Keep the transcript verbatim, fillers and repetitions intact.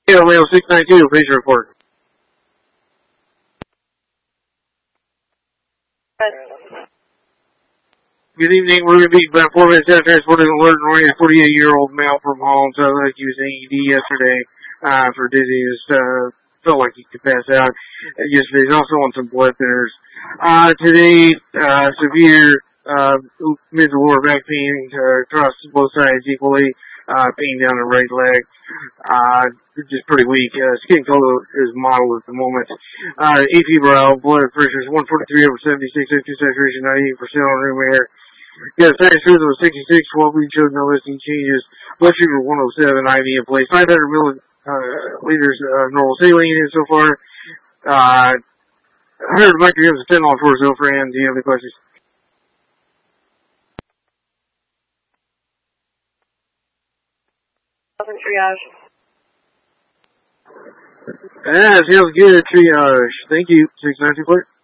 Yeah, Leo six nine two, patient report. Good evening. We're going to be about four minutes after transporting an alert and a forty-eight-year-old male from home. Sounded like he was in E D yesterday uh, for dizziness. Uh, felt like he could pass out yesterday. He's also on some blood thinners. Uh, today, uh, severe uh, mid to lower back pain uh, across both sides equally. Uh, pain down the right leg. Uh, just pretty weak. Uh, skin color is mild at the moment. Uh, A P brow, blood pressure is one forty-three over seventy-six, O two saturation ninety-eight percent on room air. Yeah, sinus pressure was sixty-six, twelve weeks showed no listing changes. Blood sugar one oh seven, I V in place. five hundred milliliters uh, normal saline in so far. Uh, one hundred micrograms of fentanyl towards Zofran. Do you have any questions? Triage. Ah, sounds good, triage. Thank you. six nine two clear.